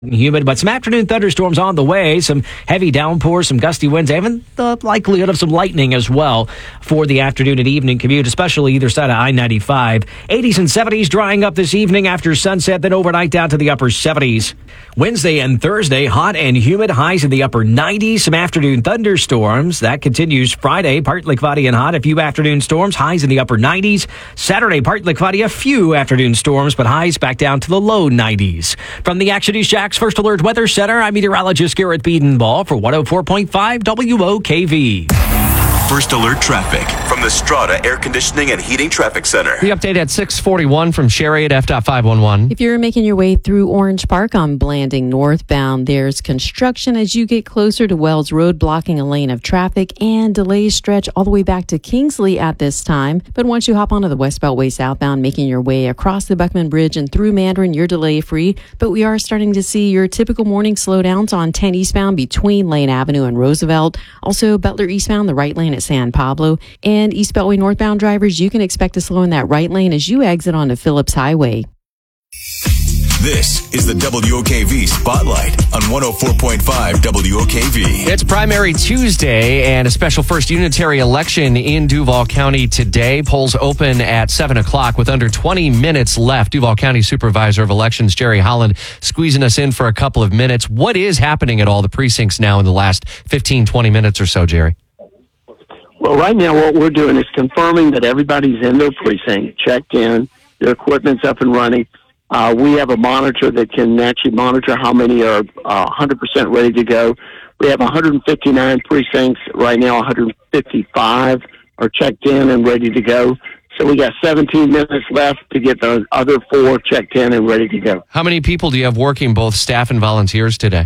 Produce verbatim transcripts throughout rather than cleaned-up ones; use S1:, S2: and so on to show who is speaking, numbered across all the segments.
S1: Humid, but some afternoon thunderstorms on the way. Some heavy downpours, some gusty winds, even the likelihood of some lightning as well for the afternoon and evening commute, especially either side of I ninety-five. eighties and seventies drying up this evening after sunset, then overnight down to the upper seventies. Wednesday and Thursday, hot and humid, highs in the upper nineties. Some afternoon thunderstorms. That continues Friday, partly cloudy and hot. A few afternoon storms, highs in the upper nineties. Saturday, partly cloudy, a few afternoon storms, but highs back down to the low nineties. From the Action News Jack's First Alert Weather Center, I'm meteorologist Garrett Biedenball for one oh four point five W O K V.
S2: First Alert Traffic from the Strata Air Conditioning and Heating Traffic Center.
S3: The update at six forty-one from Sherry at F five one one.
S4: If you're making your way through Orange Park on Blanding northbound, there's construction as you get closer to Wells Road, blocking a lane of traffic, and delays stretch all the way back to Kingsley at this time. But once you hop onto the West Beltway southbound, making your way across the Buckman Bridge and through Mandarin, you're delay-free. But we are starting to see your typical morning slowdowns on ten eastbound between Lane Avenue and Roosevelt. Also, Butler eastbound, the right lane at San Pablo. And East Beltway northbound drivers, you can expect to slow in that right lane as you exit onto Phillips Highway.
S2: This is the W O K V Spotlight on one oh four point five W O K V.
S3: It's Primary Tuesday and a special first unitary election in Duval County today. Polls open at seven o'clock with under twenty minutes left. Duval County Supervisor of Elections Jerry Holland squeezing us in for a couple of minutes. What is happening at all the precincts now in the last fifteen, twenty minutes or so, Jerry?
S5: Well, right now what we're doing is confirming that everybody's in their precinct, checked in, their equipment's up and running. Uh, we have a monitor that can actually monitor how many are uh, one hundred percent ready to go. We have one hundred fifty-nine precincts. Right now, one hundred fifty-five are checked in and ready to go. So we got seventeen minutes left to get the other four checked in and ready to go.
S3: How many people do you have working, both staff and volunteers, today?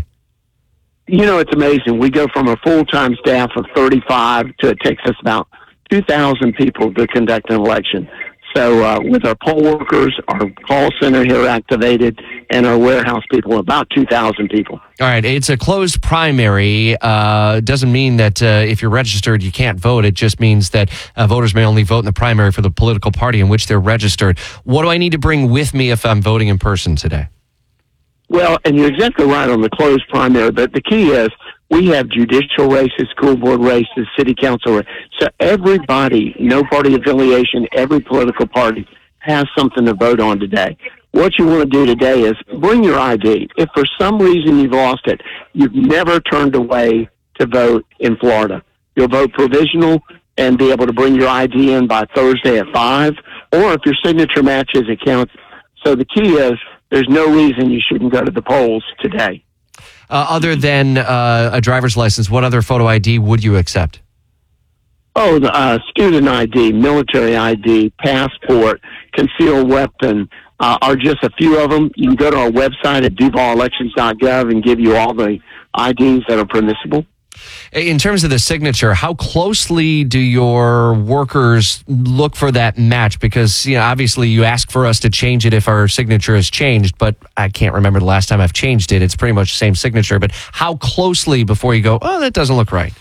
S5: You know, it's amazing. We go from a full-time staff of thirty-five to it takes us about two thousand people to conduct an election. So uh, with our poll workers, our call center here activated, and our warehouse people, about two thousand people.
S3: All right. It's a closed primary. Uh, doesn't mean that uh, if you're registered, you can't vote. It just means that uh, voters may only vote in the primary for the political party in which they're registered. What do I need to bring with me if I'm voting in person today?
S5: Well, and you're exactly right on the closed primary, but the key is we have judicial races, school board races, city council races. So everybody, no party affiliation, every political party has something to vote on today. What you want to do today is bring your I D. If for some reason you've lost it, you've never turned away to vote in Florida. You'll vote provisional and be able to bring your I D in by Thursday at five, or if your signature matches, it counts. So the key is there's no reason you shouldn't go to the polls today.
S3: Uh, other than uh, a driver's license, what other photo I D would you accept?
S5: Oh, the uh, student I D, military I D, passport, concealed weapon uh, are just a few of them. You can go to our website at duval elections dot gov and give you all the I Ds that are permissible.
S3: In terms of the signature, how closely do your workers look for that match? Because, you know, obviously you ask for us to change it if our signature has changed, but I can't remember the last time I've changed it. It's pretty much the same signature, but how closely before you go, oh, that doesn't look right?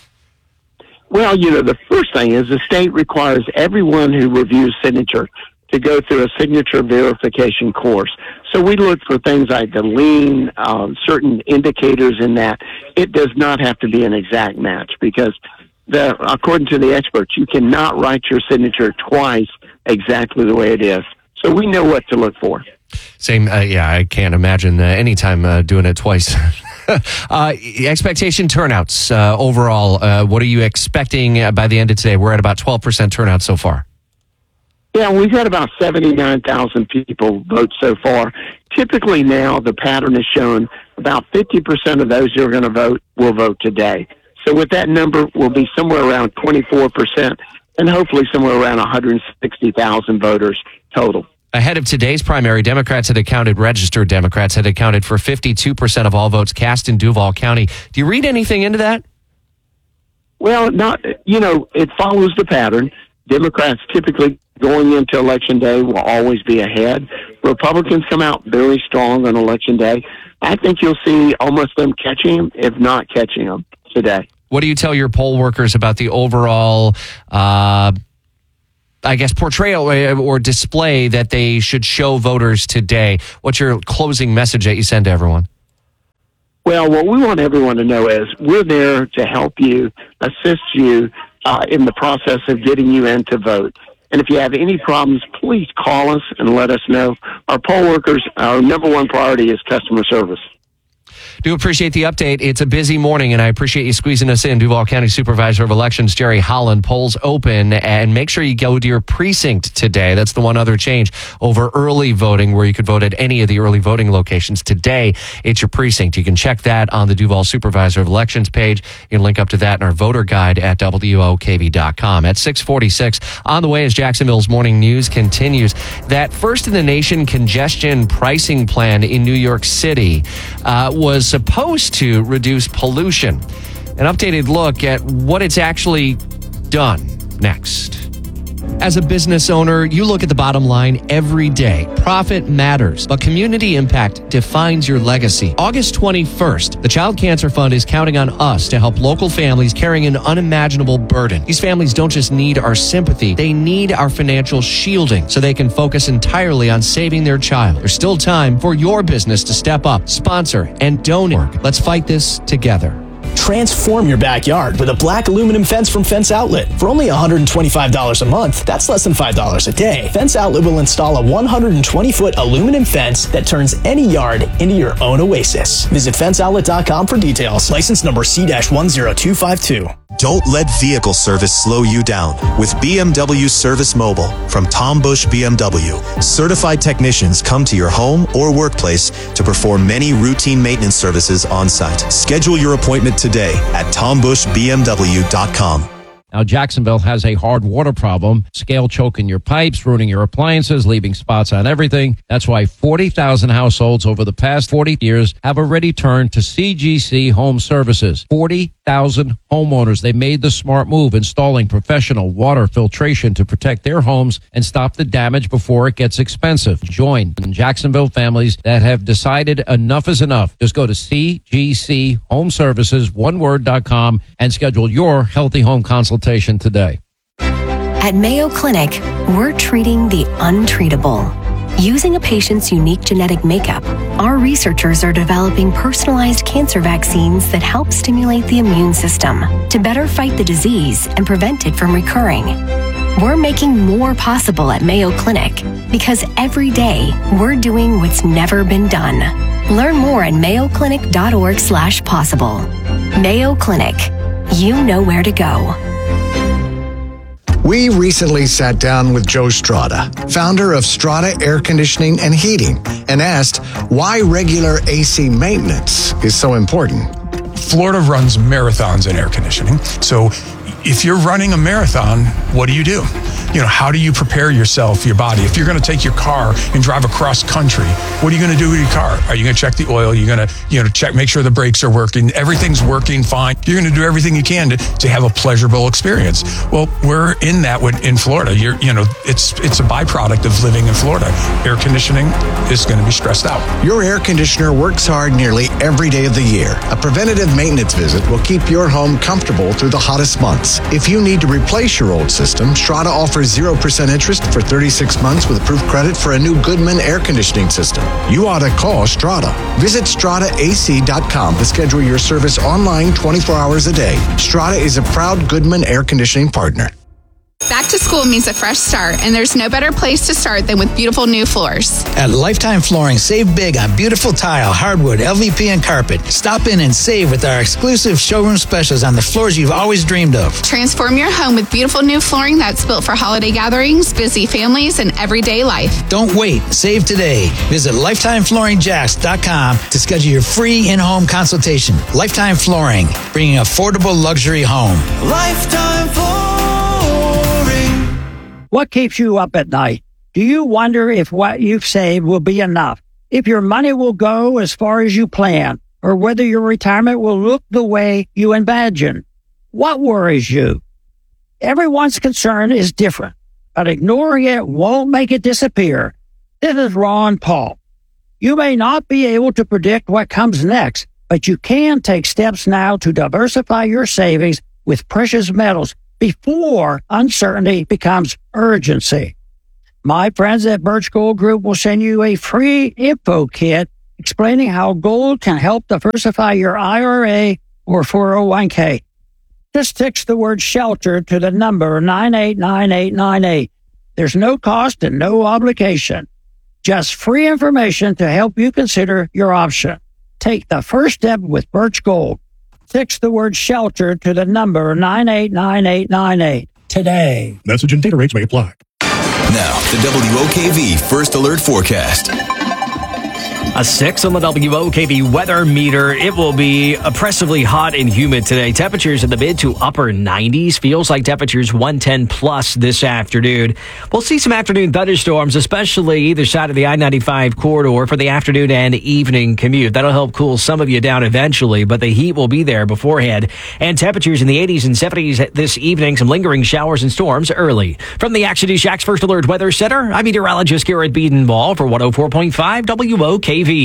S5: Well, you know, the first thing is the state requires everyone who reviews signature to go through a signature verification course. So we look for things like the lien, uh, certain indicators in that. It does not have to be an exact match because, the, according to the experts, you cannot write your signature twice exactly the way it is. So we know what to look for.
S3: Same, uh, yeah, I can't imagine uh, any time uh, doing it twice. uh, expectation turnouts uh, overall, uh, what are you expecting uh, by the end of today? We're at about twelve percent turnout so far.
S5: Yeah, we've had about seventy-nine thousand people vote so far. Typically now the pattern is shown about fifty percent of those who are going to vote will vote today. So with that number, we'll be somewhere around twenty-four percent and hopefully somewhere around one hundred sixty thousand voters total.
S3: Ahead of today's primary, Democrats had accounted, registered Democrats had accounted for fifty-two percent of all votes cast in Duval County. Do you read anything into that?
S5: Well, not, you know, it follows the pattern. Democrats typically going into Election Day will always be ahead. Republicans come out very strong on Election Day. I think you'll see almost them catching them, if not catching them, today.
S3: What do you tell your poll workers about the overall, uh, I guess, portrayal or display that they should show voters today? What's your closing message that you send to everyone?
S5: Well, what we want everyone to know is we're there to help you, assist you uh, in the process of getting you in to vote. And if you have any problems, please call us and let us know. Our poll workers, our number one priority is customer service.
S3: Do appreciate the update. It's a busy morning, and I appreciate you squeezing us in. Duval County Supervisor of Elections, Jerry Holland. Polls open, and make sure you go to your precinct today. That's the one other change over early voting, where you could vote at any of the early voting locations. Today, it's your precinct. You can check that on the Duval Supervisor of Elections page. You can link up to that in our voter guide at W O K V dot com. At six forty-six, on the way as Jacksonville's morning news continues, that first in the nation congestion pricing plan in New York City uh, was supposed to reduce pollution. An updated look at what it's actually done next. As a business owner, you look at the bottom line every day. Profit matters, but community impact defines your legacy. August twenty-first, the Child Cancer Fund is counting on us to help local families carrying an unimaginable burden. These families don't just need our sympathy, they need our financial shielding so they can focus entirely on saving their child. There's still time for your business to step up, sponsor, and donate. Let's fight this together.
S6: Transform your backyard with a black aluminum fence from Fence Outlet. For only one hundred twenty-five dollars a month, that's less than five dollars a day. Fence Outlet will install a one hundred twenty foot aluminum fence that turns any yard into your own oasis. Visit fence outlet dot com for details. License number C one zero two five two.
S7: Don't let vehicle service slow you down with B M W Service Mobile from Tom Bush B M W. Certified technicians come to your home or workplace to perform many routine maintenance services on site. Schedule your appointment today at tom bush b m w dot com.
S8: Now, Jacksonville has a hard water problem, scale choking your pipes, ruining your appliances, leaving spots on everything. That's why forty thousand households over the past forty years have already turned to C G C Home Services. forty thousand homeowners. They made the smart move, installing professional water filtration to protect their homes and stop the damage before it gets expensive. Join Jacksonville families that have decided enough is enough. Just go to C G C Home Services, one word dot com, and schedule your healthy home consultation today.
S9: At Mayo Clinic, we're treating the untreatable. Using a patient's unique genetic makeup, our researchers are developing personalized cancer vaccines that help stimulate the immune system to better fight the disease and prevent it from recurring. We're making more possible at Mayo Clinic because every day we're doing what's never been done. Learn more at mayo clinic dot org slash possible. Mayo Clinic. You know where to go.
S10: We recently sat down with Joe Strada, founder of Strada Air Conditioning and Heating, and asked why regular A C maintenance is so important.
S11: Florida runs marathons in air conditioning. So if you're running a marathon, what do you do? You know, how do you prepare yourself, your body? If you're going to take your car and drive across country, what are you going to do with your car? Are you going to check the oil? You're going to, you know, check, make sure the brakes are working. Everything's working fine. You're going to do everything you can to, to have a pleasurable experience. Well, we're in that with, in Florida. You're, you know, it's it's a byproduct of living in Florida. Air conditioning is going to be stressed out.
S10: Your air conditioner works hard nearly every day of the year. A preventative maintenance visit will keep your home comfortable through the hottest months. If you need to replace your old system, Strada offers zero percent interest for thirty-six months with approved credit for a new Goodman air conditioning system. You ought to call Strada. Visit strada a c dot com to schedule your service online twenty-four hours a day. Strada is a proud Goodman air conditioning partner.
S12: Back to school means a fresh start, and there's no better place to start than with beautiful new floors.
S13: At Lifetime Flooring, save big on beautiful tile, hardwood, L V P, and carpet. Stop in and save with our exclusive showroom specials on the floors you've always dreamed of.
S12: Transform your home with beautiful new flooring that's built for holiday gatherings, busy families, and everyday life.
S13: Don't wait. Save today. Visit lifetime flooring jacks dot com to schedule your free in-home consultation. Lifetime Flooring, bringing affordable luxury home.
S14: Lifetime Flooring. What keeps you up at night? Do you wonder if what you've saved will be enough? If your money will go as far as you plan? Or whether your retirement will look the way you imagine? What worries you? Everyone's concern is different, but ignoring it won't make it disappear. This is Ron Paul. You may not be able to predict what comes next, but you can take steps now to diversify your savings with precious metals before uncertainty becomes urgency. My friends at Birch Gold Group will send you a free info kit explaining how gold can help diversify your I R A or four oh one k. Just text the word shelter to the number nine eight nine eight nine eight. There's no cost and no obligation. Just free information to help you consider your option. Take the first step with Birch Gold. Text the word shelter to the number nine eight nine eight nine eight today.
S15: Message and data rates may apply.
S2: Now, the W O K V First Alert Forecast.
S1: A six on the W O K V weather meter. It will be oppressively hot and humid today. Temperatures in the mid to upper nineties. Feels like temperatures one ten plus this afternoon. We'll see some afternoon thunderstorms, especially either side of the I ninety-five corridor for the afternoon and evening commute. That'll help cool some of you down eventually, but the heat will be there beforehand. And temperatures in the eighties and seventies this evening. Some lingering showers and storms early. From the Action News Shack's First Alert Weather Center, I'm meteorologist Garrett Beadenball for one oh four point five W O K V.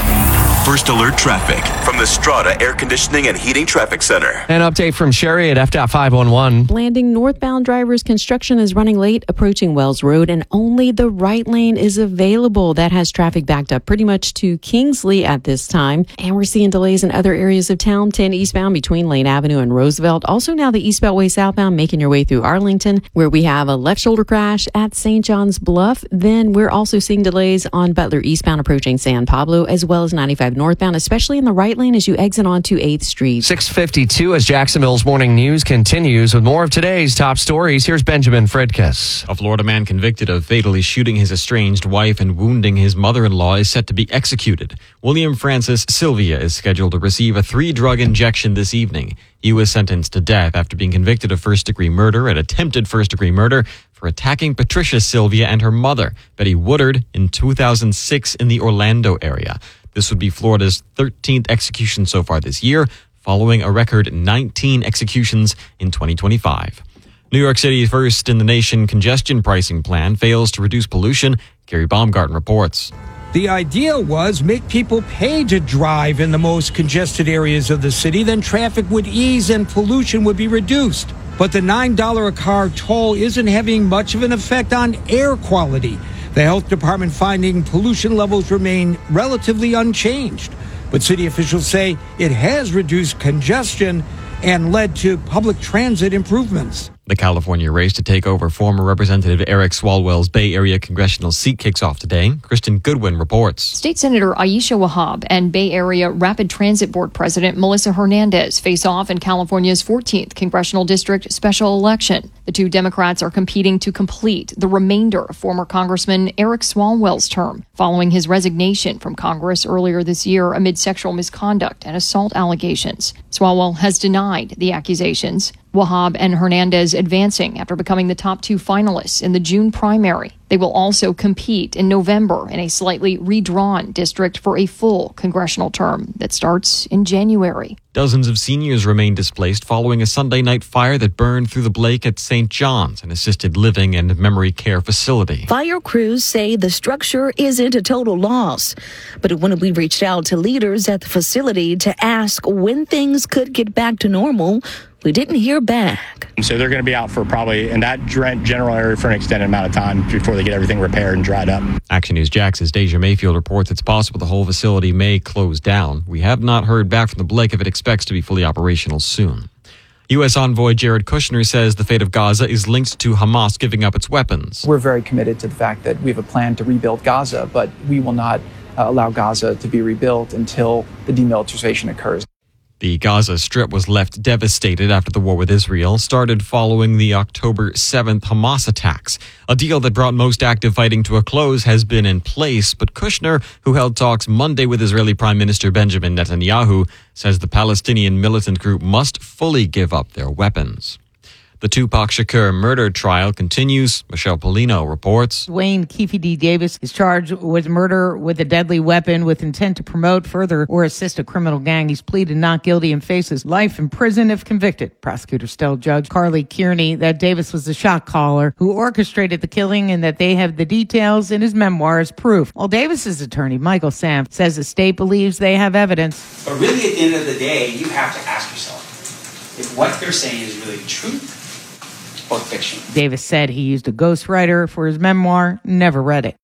S2: First Alert Traffic from the Strata Air Conditioning and Heating Traffic Center.
S3: An update from Sherry at F dot five one one.
S4: Blanding northbound drivers, construction is running late approaching Wells Road, and only the right lane is available. That has traffic backed up pretty much to Kingsley at this time. And we're seeing delays in other areas of town. ten eastbound between Lane Avenue and Roosevelt. Also now the East Beltway southbound making your way through Arlington, where we have a left shoulder crash at Saint John's Bluff. Then we're also seeing delays on Butler eastbound approaching San Pablo, as well as ninety-five northbound, especially in the right lane as you exit onto eighth Street.
S3: six fifty-two as Jacksonville's morning news continues with more of today's top stories. Here's Benjamin Fredkes.
S16: A Florida man convicted of fatally shooting his estranged wife and wounding his mother-in-law is set to be executed. William Francis Sylvia is scheduled to receive a three-drug injection this evening. He was sentenced to death after being convicted of first-degree murder and attempted first-degree murder for attacking Patricia Sylvia and her mother, Betty Woodard, in two thousand six in the Orlando area. This would be Florida's thirteenth execution so far this year, following a record nineteen executions in twenty twenty-five. New York City's first in the nation congestion pricing plan fails to reduce pollution. Gary Baumgarten reports.
S17: The idea was make people pay to drive in the most congested areas of the city, then traffic would ease and pollution would be reduced. But the nine dollars a car toll isn't having much of an effect on air quality. The health department finding pollution levels remain relatively unchanged. But city officials say it has reduced congestion and led to public transit improvements.
S16: The California race to take over former Representative Eric Swalwell's Bay Area congressional seat kicks off today. Kristen Goodwin reports.
S18: State Senator Aisha Wahab and Bay Area Rapid Transit Board President Melissa Hernandez face off in California's fourteenth congressional district special election. The two Democrats are competing to complete the remainder of former Congressman Eric Swalwell's term, following his resignation from Congress earlier this year amid sexual misconduct and assault allegations. Swalwell has denied the accusations. Wahab and Hernandez advancing after becoming the top two finalists in the June primary. They will also compete in November in a slightly redrawn district for a full congressional term that starts in January.
S16: Dozens of seniors remain displaced following a Sunday night fire that burned through the Blake at Saint John's, an assisted living and memory care facility.
S19: Fire crews say the structure isn't a total loss. But when we reached out to leaders at the facility to ask when things could get back to normal, we didn't hear back.
S20: So they're going to be out for probably in that general area for an extended amount of time before they get everything repaired and dried up.
S16: Action News Jax's Deja Mayfield reports it's possible the whole facility may close down. We have not heard back from the Blake if it expects to be fully operational soon. U S envoy Jared Kushner says the fate of Gaza is linked to Hamas giving up its weapons.
S21: We're very committed to the fact that we have a plan to rebuild Gaza, but we will not uh, allow Gaza to be rebuilt until the demilitarization occurs.
S16: The Gaza Strip was left devastated after the war with Israel started following the October seventh Hamas attacks. A deal that brought most active fighting to a close has been in place, but Kushner, who held talks Monday with Israeli Prime Minister Benjamin Netanyahu, says the Palestinian militant group must fully give up their weapons. The Tupac Shakur murder trial continues. Michelle Polino reports.
S22: Wayne Keefe D. Davis is charged with murder with a deadly weapon with intent to promote, further, or assist a criminal gang. He's pleaded not guilty and faces life in prison if convicted. Prosecutors tell Judge Carly Kearney that Davis was the shot caller who orchestrated the killing and that they have the details in his memoir as proof. While Davis's attorney, Michael Sam, says the state believes they have evidence.
S23: But really, at the end of the day, you have to ask yourself if what they're saying is really the truth or fiction.
S22: Davis said he used a ghostwriter for his memoir, never read it.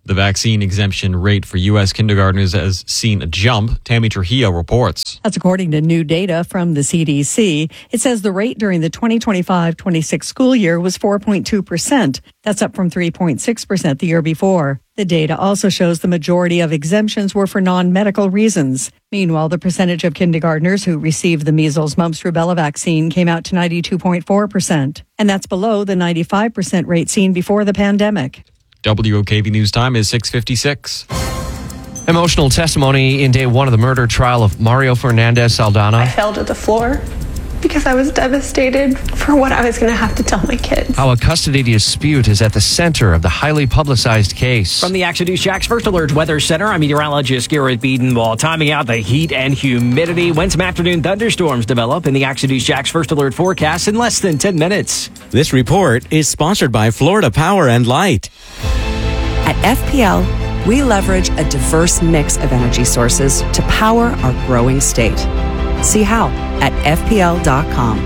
S16: The vaccine exemption rate for U S kindergartners has seen a jump. Tammy Trujillo reports.
S5: That's according to new data from the C D C. It says the rate during the twenty twenty-five twenty-six school year was four point two percent. That's up from three point six percent the year before. The data also shows the majority of exemptions were for non-medical reasons. Meanwhile, the percentage of kindergartners who received the measles, mumps, rubella vaccine came out to ninety-two point four percent. And that's below the ninety-five percent rate seen before the pandemic.
S16: W O K V News time is six fifty-six.
S3: Emotional testimony in day one of the murder trial of Mario Fernandez Saldana.
S6: I fell to the floor because I was devastated for what I was going to have to tell my kids.
S3: How a custody dispute is at the center of the highly publicized case.
S1: From the Action News Jax First Alert Weather Center, I'm meteorologist Garrett Beaton. Timing out the heat and humidity when some afternoon thunderstorms develop in the Action News Jax First Alert forecast in less than ten minutes.
S15: This report is sponsored by Florida Power and Light.
S24: At F P L, we leverage a diverse mix of energy sources to power our growing state. See how at F P L dot com.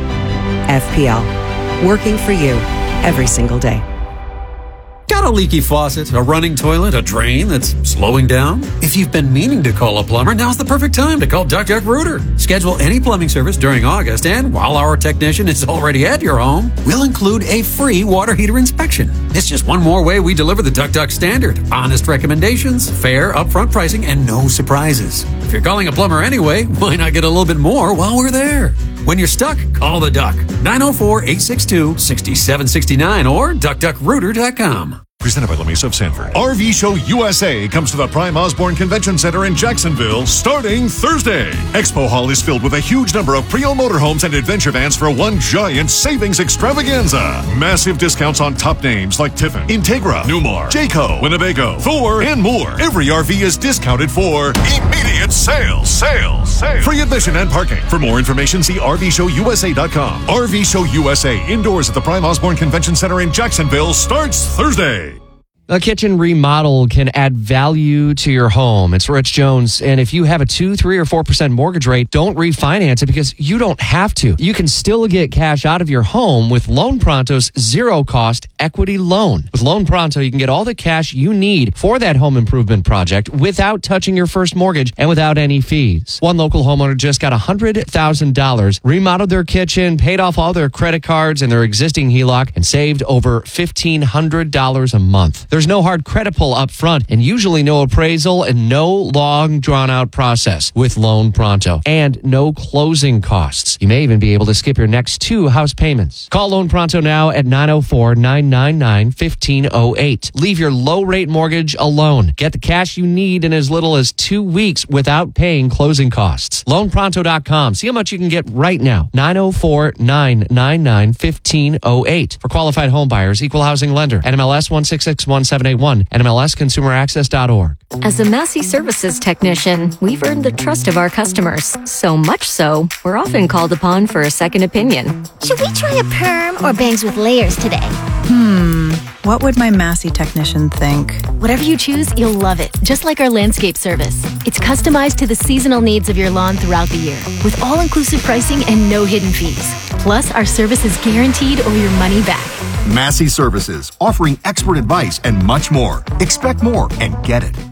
S24: F P L, working for you every single day.
S25: Got a leaky faucet, a running toilet, a drain that's slowing down? If you've been meaning to call a plumber, now's the perfect time to call Duck Duck Rooter. Schedule any plumbing service during August, and while our technician is already at your home, we'll include a free water heater inspection. It's just one more way we deliver the Duck Duck standard. Honest recommendations, fair upfront pricing, and no surprises. If you're calling a plumber anyway, why not get a little bit more while we're there? When you're stuck, call the Duck. nine oh four, eight six two, six seven six nine or duck duck rooter dot com.
S26: Presented by La Mesa of Sanford. R V Show U S A comes to the Prime Osborne Convention Center in Jacksonville starting Thursday. Expo Hall is filled with a huge number of pre-owned motorhomes and adventure vans for one giant savings extravaganza. Massive discounts on top names like Tiffin, Integra, Newmar, Jayco, Winnebago, Thor, and more. Every R V is discounted for immediate sales. Sales. Sales. Free admission and parking. For more information, see R V show U S A dot com. R V Show U S A indoors at the Prime Osborne Convention Center in Jacksonville starts Thursday.
S3: A kitchen remodel can add value to your home. It's Rich Jones. And if you have a two, three, or four percent mortgage rate, don't refinance it because you don't have to. You can still get cash out of your home with Loan Pronto's zero cost equity loan. With Loan Pronto, you can get all the cash you need for that home improvement project without touching your first mortgage and without any fees. One local homeowner just got one hundred thousand dollars, remodeled their kitchen, paid off all their credit cards and their existing H E L O C, and saved over fifteen hundred dollars a month. There's no hard credit pull up front and usually no appraisal and no long drawn out process with Loan Pronto and no closing costs. You may even be able to skip your next two house payments. Call Loan Pronto now at nine oh four, nine nine nine, one five oh eight. Leave your low rate mortgage alone. Get the cash you need in as little as two weeks without paying closing costs. loan pronto dot com. See how much you can get right now. nine oh four, nine nine nine, one five oh eight. For qualified home buyers, equal housing lender. N M L S one six six one seven eight one. N M L S consumer access dot org.
S27: As a Massey Services technician, we've earned the trust of our customers. So much so, we're often called upon for a second opinion.
S28: Should we try a perm or bangs with layers today?
S29: Hmm, what would my Massey technician think?
S28: Whatever you choose, you'll love it. Just like our landscape service. It's customized to the seasonal needs of your lawn throughout the year, with all-inclusive pricing and no hidden fees. Plus, our service is guaranteed or your money back.
S30: Massey Services, offering expert advice and much more. Expect more and get it.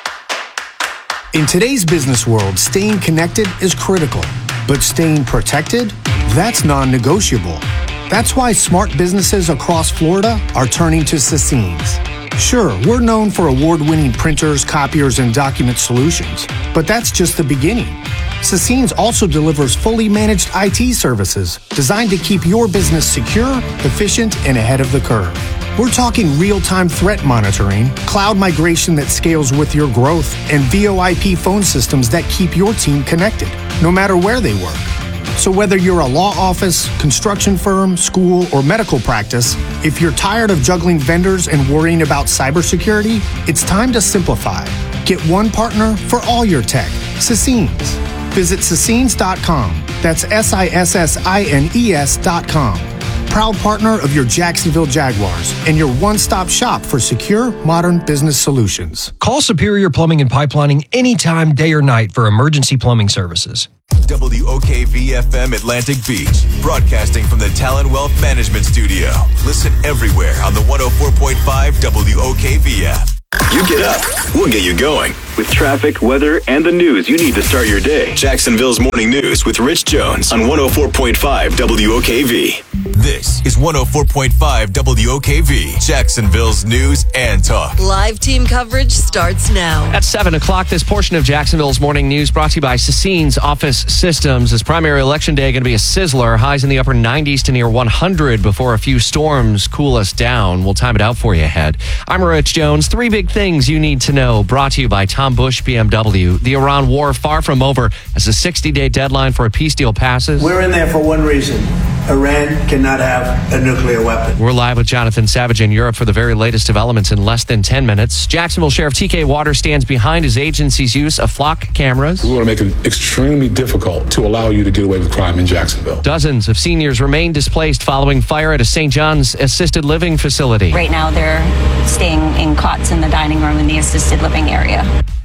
S31: In today's business world, staying connected is critical, but staying protected, that's non-negotiable. That's why smart businesses across Florida are turning to Sassines. Sure, we're known for award-winning printers, copiers, and document solutions, but that's just the beginning. Sassines also delivers fully managed I T services designed to keep your business secure, efficient, and ahead of the curve. We're talking real-time threat monitoring, cloud migration that scales with your growth, and V O I P phone systems that keep your team connected, no matter where they work. So whether you're a law office, construction firm, school, or medical practice, if you're tired of juggling vendors and worrying about cybersecurity, it's time to simplify. Get one partner for all your tech. Sassines. Visit Sassines dot com. That's S I S S I N E S dot com. Proud partner of your Jacksonville Jaguars and your one-stop shop for secure, modern business solutions.
S32: Call Superior Plumbing and Pipelining anytime, day or night for emergency plumbing services.
S2: W O K V F M Atlantic Beach, broadcasting from the Talon Wealth Management Studio. Listen everywhere on the one oh four point five W O K V F. You get up, we'll get you going. With traffic, weather, and the news you need to start your day. Jacksonville's Morning News with Rich Jones on one oh four point five W O K V. This is one oh four point five W O K V, Jacksonville's news and talk.
S4: Live team coverage starts now.
S3: At seven o'clock, this portion of Jacksonville's Morning News brought to you by Sassine's Office Systems. This primary election day going to be a sizzler. Highs in the upper nineties to near one hundred before a few storms cool us down. We'll time it out for you ahead. I'm Rich Jones. Three big things you need to know, brought to you by Tom Bush B M W. The Iran war far from over as the sixty-day deadline for a peace deal passes.
S7: We're in there for one reason. Iran cannot have a nuclear weapon.
S3: We're live with Jonathan Savage in Europe for the very latest developments in less than ten minutes. Jacksonville Sheriff T K Waters stands behind his agency's use of flock cameras.
S8: We want to make it extremely difficult to allow you to get away with crime in Jacksonville.
S3: Dozens of seniors remain displaced following fire at a Saint John's assisted living facility.
S9: Right now, they're staying in cots in the dining room in the assisted living area.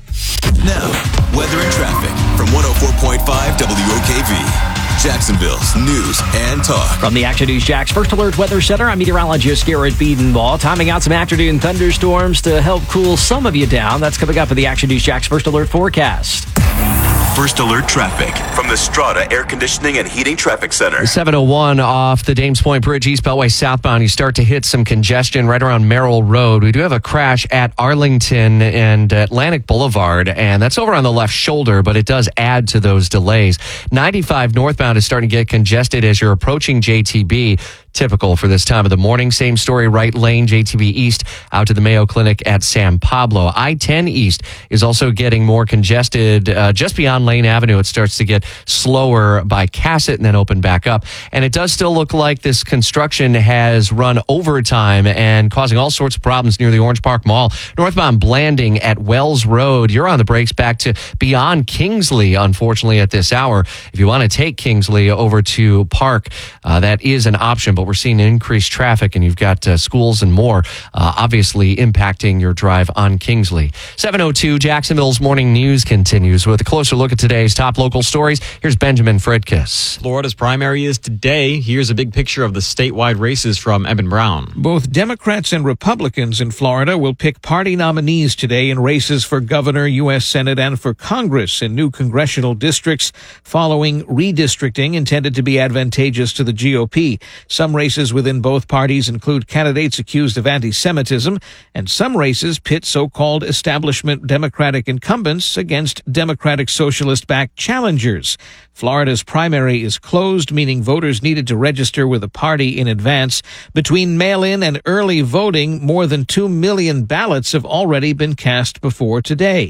S2: Now, weather and traffic from one oh four point five W O K V. Jacksonville's news and talk.
S1: From the Action News Jax First Alert Weather Center, I'm meteorologist Garrett Biedenball. Timing out some afternoon thunderstorms to help cool some of you down. That's coming up in the Action News Jax First Alert forecast.
S2: First Alert traffic from the Strata Air Conditioning and Heating Traffic Center.
S3: seven oh one off the Dames Point Bridge, East Beltway southbound. You start to hit some congestion right around Merrill Road. We do have a crash at Arlington and Atlantic Boulevard, and that's over on the left shoulder, but it does add to those delays. ninety-five northbound is starting to get congested as you're approaching J T B. Typical for this time of the morning. Same story, right lane, J T B East out to the Mayo Clinic at San Pablo. I ten East is also getting more congested uh, just beyond Lane Avenue. It starts to get slower by Cassett and then open back up. And it does still look like this construction has run overtime and causing all sorts of problems near the Orange Park Mall. Northbound Blanding at Wells Road. You're on the brakes back to beyond Kingsley, unfortunately, at this hour. If you want to take Kingsley over to Park, uh, that is an option, but we're seeing increased traffic, and you've got uh, schools and more uh, obviously impacting your drive on Kingsley. seven oh two, Jacksonville's Morning News continues with a closer look at today's top local stories. Here's Benjamin Fridkis.
S16: Florida's primary is today. Here's a big picture of the statewide races from Eben Brown.
S10: Both Democrats and Republicans in Florida will pick party nominees today in races for governor, U S Senate, and for Congress in new congressional districts following redistricting intended to be advantageous to the G O P. Some races within both parties include candidates accused of anti-Semitism, and some races pit so-called establishment Democratic incumbents against Democratic Socialist-backed challengers. Florida's primary is closed, meaning voters needed to register with a party in advance. Between mail-in and early voting, more than two million ballots have already been cast before today.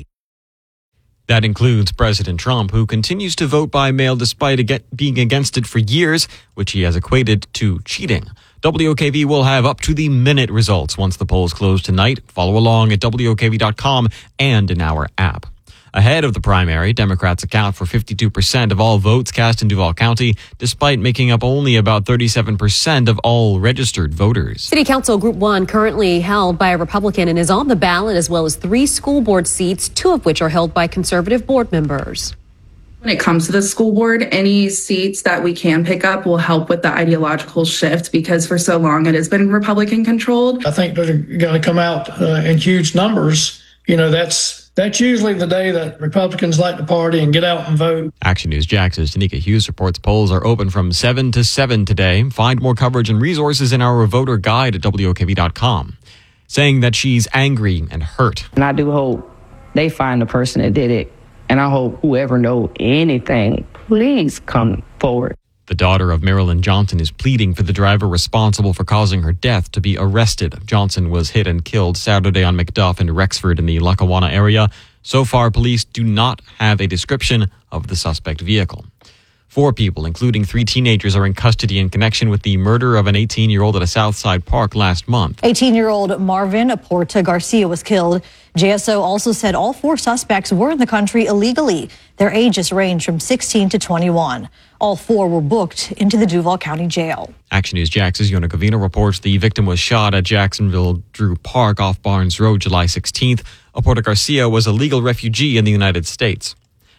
S16: That includes President Trump, who continues to vote by mail despite being against it for years, which he has equated to cheating. W O K V will have up-to-the-minute results once the polls close tonight. Follow along at W O K V dot com and in our app. Ahead of the primary, Democrats account for fifty-two percent of all votes cast in Duval County, despite making up only about thirty-seven percent of all registered voters.
S11: City Council Group one currently held by a Republican and is on the ballot, as well as three school board seats, two of which are held by conservative board members.
S12: When it comes to the school board, any seats that we can pick up will help with the ideological shift, because for so long it has been Republican controlled.
S13: I think they're going to come out uh, in huge numbers. You know, that's That's usually the day that Republicans like to party and get out and vote.
S16: Action News Jax's Tanika Hughes reports polls are open from seven to seven today. Find more coverage and resources in our voter guide at W O K V dot com. Saying that she's angry and hurt.
S14: And I do hope they find the person that did it. And I hope whoever knows anything, please come forward.
S16: The daughter of Marilyn Johnson is pleading for the driver responsible for causing her death to be arrested. Johnson was hit and killed Saturday on McDuff and Rexford in the Lackawanna area. So far, police do not have a description of the suspect vehicle. Four people, including three teenagers, are in custody in connection with the murder of an eighteen-year-old at a Southside park last month.
S17: eighteen-year-old Marvin Aporta Garcia was killed. J S O also said all four suspects were in the country illegally. Their ages range from sixteen to twenty-one. All four were booked into the Duval County Jail.
S16: Action News Jax's Yona Covino reports the victim was shot at Jacksonville Drew Park off Barnes Road July sixteenth. Aporta Garcia was a legal refugee in the United States.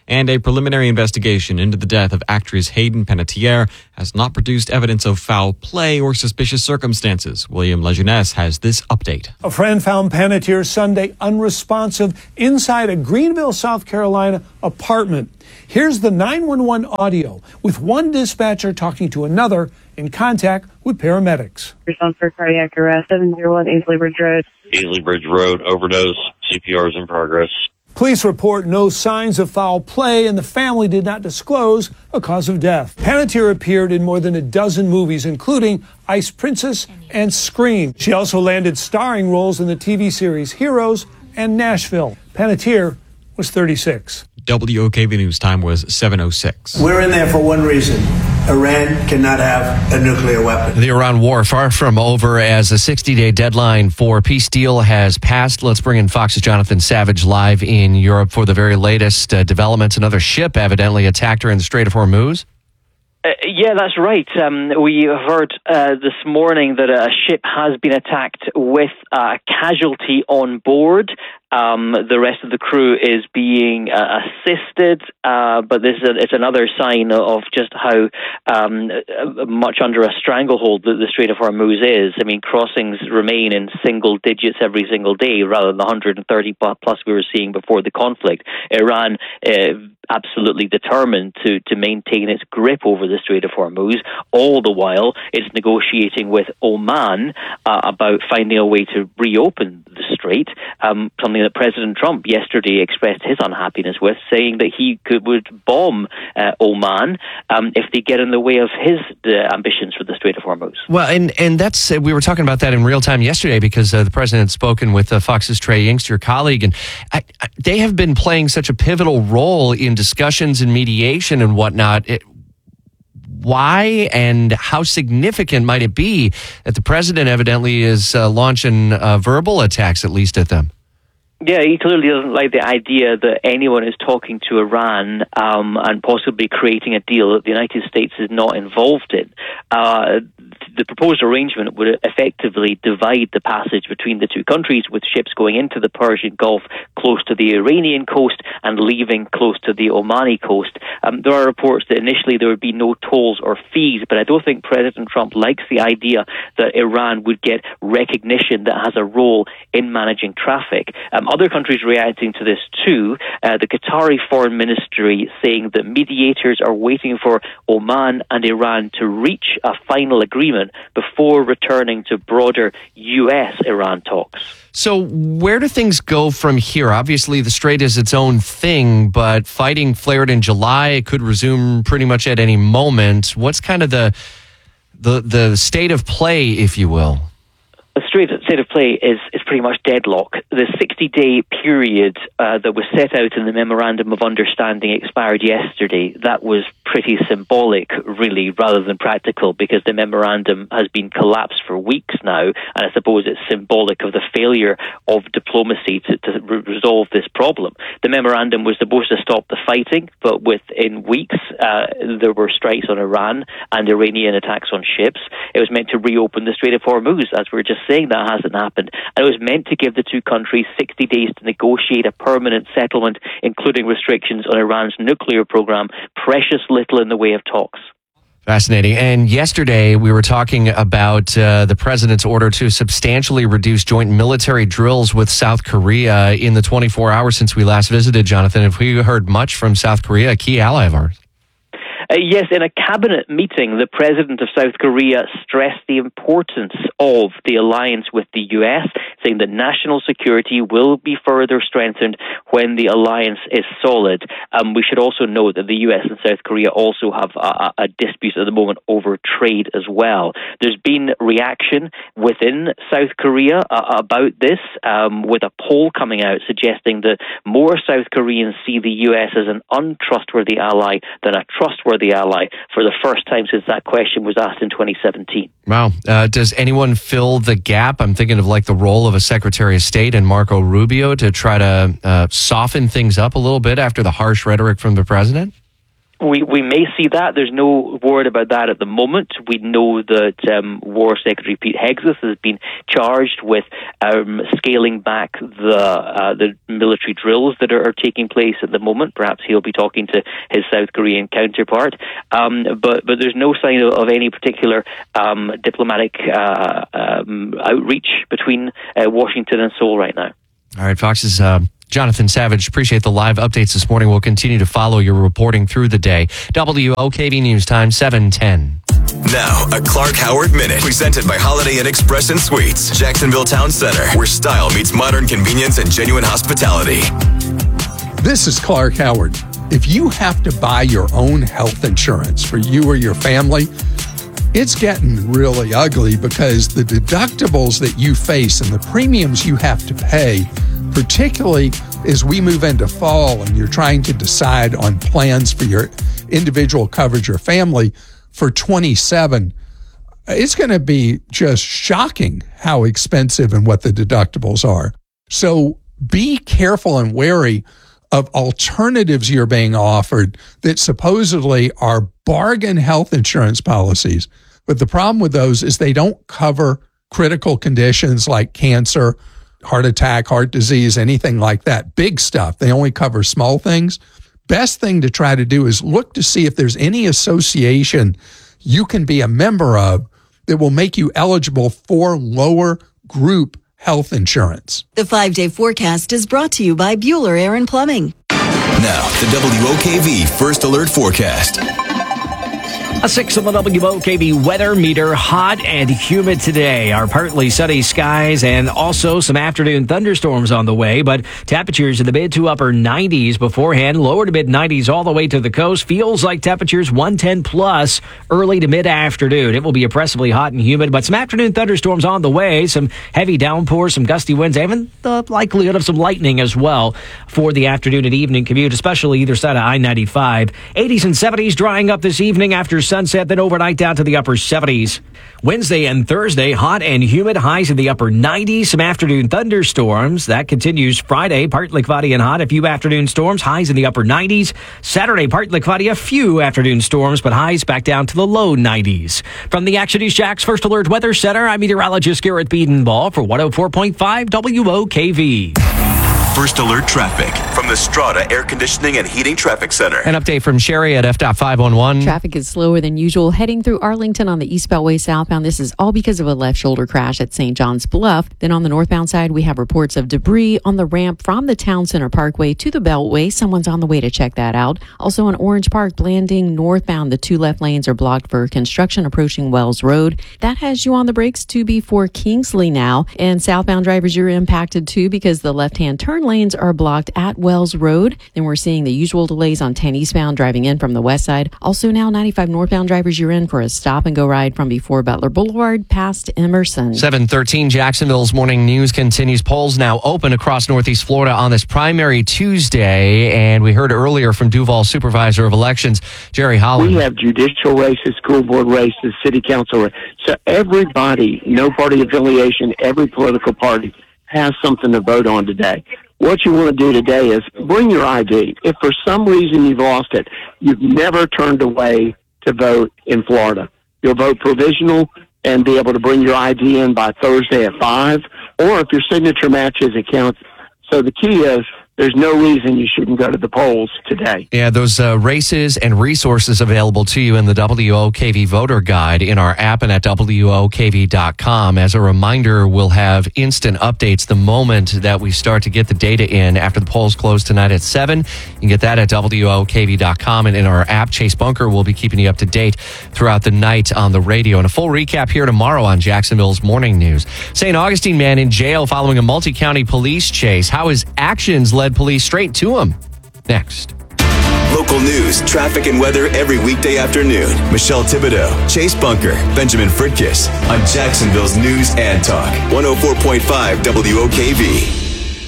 S16: And a preliminary investigation into the death of actress Hayden Panettiere has not produced evidence of foul play or suspicious circumstances. William Lejeunesse has this update.
S5: A friend found Panettiere Sunday unresponsive inside a Greenville, South Carolina apartment. Here's the nine one one audio with one dispatcher talking to another in contact with paramedics.
S6: Response for cardiac arrest, seven oh one Aisley Bridge Road.
S15: Aisley Bridge Road, overdose, C P R is in progress.
S5: Police report no signs of foul play, and the family did not disclose a cause of death. Panettiere appeared in more than a dozen movies, including Ice Princess and Scream. She also landed starring roles in the T V series Heroes and Nashville. Panettiere was thirty-six.
S16: W O K V News time was seven oh six.
S7: We're in there for one reason. Iran cannot have a nuclear weapon.
S3: The Iran war far from over as a sixty-day deadline for peace deal has passed. Let's bring in Fox's Jonathan Savage live in Europe for the very latest uh, developments. Another ship evidently attacked her in the Strait of Hormuz.
S18: Uh, yeah, that's right. Um, we heard uh, this morning that a ship has been attacked with a casualty on board. Um, the rest of the crew is being uh, assisted, uh, but this is a, it's another sign of just how um, much under a stranglehold the, the Strait of Hormuz is. I mean, crossings remain in single digits every single day rather than the one hundred thirty plus we were seeing before the conflict. Iran uh, absolutely determined to, to maintain its grip over the Strait of Hormuz. All the while, it's negotiating with Oman uh, about finding a way to reopen the strait, um, something that President Trump yesterday expressed his unhappiness with, saying that he could would bomb uh, Oman um, if they get in the way of his uh, ambitions for the Strait of Hormuz.
S3: Well, and and that's uh, we were talking about that in real time yesterday because uh, the president had spoken with uh, Fox's Trey Yingst, your colleague, and I, I, they have been playing such a pivotal role in discussions and mediation and whatnot. It, why and how significant might it be that the president evidently is uh, launching uh, verbal attacks, at least at them?
S18: Yeah, he clearly doesn't like the idea that anyone is talking to Iran um, and possibly creating a deal that the United States is not involved in. Uh, the proposed arrangement would effectively divide the passage between the two countries, with ships going into the Persian Gulf close to the Iranian coast and leaving close to the Omani coast. Um, there are reports that initially there would be no tolls or fees, but I don't think President Trump likes the idea that Iran would get recognition that has a role in managing traffic. Um, other countries reacting to this too. Uh, the Qatari Foreign Ministry saying that mediators are waiting for Oman and Iran to reach a final agreement before returning to broader U S Iran talks.
S3: So where do things go from here? Obviously, the Strait is its own thing, but fighting flared in July. It could resume pretty much at any moment. What's kind of the the the state of play, if you will?
S18: The straight state of play is, is pretty much deadlock. The sixty-day period uh, that was set out in the Memorandum of Understanding expired yesterday. That was pretty symbolic, really, rather than practical, because the memorandum has been collapsed for weeks now, and I suppose it's symbolic of the failure of diplomacy to, to re- resolve this problem. The memorandum was supposed to stop the fighting, but within weeks uh, there were strikes on Iran and Iranian attacks on ships. It was meant to reopen the Strait of Hormuz, as we were just saying. That hasn't happened. And it was meant to give the two countries sixty days to negotiate a permanent settlement, including restrictions on Iran's nuclear program. Precious little in the way of talks.
S3: Fascinating. And yesterday we were talking about uh, the president's order to substantially reduce joint military drills with South Korea in the twenty-four hours since we last visited, Jonathan. Have we heard much from South Korea, a key ally of ours?
S18: Uh, yes, in a cabinet meeting, the president of South Korea stressed the importance of the alliance with the U S, saying that national security will be further strengthened when the alliance is solid. Um, we should also note that the U S and South Korea also have a, a dispute at the moment over trade as well. There's been reaction within South Korea uh, about this, um, with a poll coming out suggesting that more South Koreans see the U S as an untrustworthy ally than a trustworthy the ally for the first time since that question was asked in twenty seventeen.
S3: Wow. Uh, does anyone fill the gap? I'm thinking of like the role of a Secretary of State and Marco Rubio to try to uh, soften things up a little bit after the harsh rhetoric from the president?
S18: We we may see that. There's no word about that at the moment. We know that um, War Secretary Pete Hegseth has been charged with um, scaling back the uh, the military drills that are, are taking place at the moment. Perhaps he'll be talking to his South Korean counterpart. Um, but but there's no sign of, of any particular um, diplomatic uh, um, outreach between uh, Washington and Seoul right now.
S3: All right, Fox's uh, Jonathan Savage, appreciate the live updates this morning. We'll continue to follow your reporting through the day. W O K V News Time, seven ten.
S2: Now, a Clark Howard Minute, presented by Holiday Inn Express and Suites, Jacksonville Town Center, where style meets modern convenience and genuine hospitality.
S19: This is Clark Howard. If you have to buy your own health insurance for you or your family, it's getting really ugly because the deductibles that you face and the premiums you have to pay, particularly as we move into fall and you're trying to decide on plans for your individual coverage or family for twenty-seven, it's going to be just shocking how expensive and what the deductibles are. So be careful and wary of alternatives you're being offered that supposedly are bargain health insurance policies. But the problem with those is they don't cover critical conditions like cancer, heart attack, heart disease, anything like that. Big stuff. They only cover small things. Best thing to try to do is look to see if there's any association you can be a member of that will make you eligible for lower group health insurance.
S4: The five-day forecast is brought to you by Bueller Air and Plumbing.
S2: Now, the W O K V First Alert Forecast.
S1: A six on the W O K V weather meter, hot and humid today. Our partly sunny skies and also some afternoon thunderstorms on the way, but temperatures in the mid to upper nineties beforehand, lower to mid nineties all the way to the coast. Feels like temperatures one ten plus early to mid afternoon. It will be oppressively hot and humid, but some afternoon thunderstorms on the way, some heavy downpours, some gusty winds, even the likelihood of some lightning as well for the afternoon and evening commute, especially either side of I ninety-five. eighties and seventies drying up this evening after sunset, then overnight down to the upper seventies. Wednesday and Thursday, hot and humid, highs in the upper nineties. Some afternoon thunderstorms. That continues Friday, partly cloudy and hot. A few afternoon storms, highs in the upper nineties. Saturday, partly cloudy, a few afternoon storms, but highs back down to the low nineties. From the Action News Jax First Alert Weather Center, I'm meteorologist Garrett Beedenball for one oh four point five W O K V.
S2: First Alert Traffic from the Strata Air Conditioning and Heating Traffic Center.
S3: An update from Sherry at F five one one.
S20: Traffic is slower than usual heading through Arlington on the east Beltway southbound. This is all because of a left shoulder crash at Saint John's Bluff. Then on the northbound side, we have reports of debris on the ramp from the Town Center Parkway to the Beltway. Someone's on the way to check that out. Also on Orange Park, Blanding northbound, the two left lanes are blocked for construction approaching Wells Road. That has you on the brakes to before Kingsley now. And southbound drivers, you're impacted too because the left-hand turn lanes are blocked at Wells Road. Then we're seeing the usual delays on ten eastbound driving in from the west side. Also now ninety-five northbound drivers, you're in for a stop and go ride from before Butler Boulevard past Emerson.
S3: seven thirteen Jacksonville's morning news continues. Polls now open across Northeast Florida on this primary Tuesday. And we heard earlier from Duval Supervisor of Elections, Jerry Holland.
S21: We have judicial races, school board races, city council races. So everybody, no party affiliation, every political party has something to vote on today. What you want to do today is bring your I D. If for some reason you've lost it, you've never turned away to vote in Florida. You'll vote provisional and be able to bring your I D in by Thursday at five, or if your signature matches, it counts. So the key is there's no reason you shouldn't go to the polls today.
S3: Yeah, those uh, races and resources available to you in the W O K V voter guide in our app and at W O K V dot com. As a reminder, we'll have instant updates the moment that we start to get the data in after the polls close tonight at seven. You can get that at W O K V dot com, and in our app, Chase Bunker will be keeping you up to date throughout the night on the radio. And a full recap here tomorrow on Jacksonville's Morning News. Saint Augustine man in jail following a multi-county police chase. How his actions led police straight to him. Next.
S2: Local news, traffic, and weather every weekday afternoon. Michelle Thibodeau, Chase Bunker, Benjamin Fritkiss on Jacksonville's News and Talk. one oh four point five W O K V.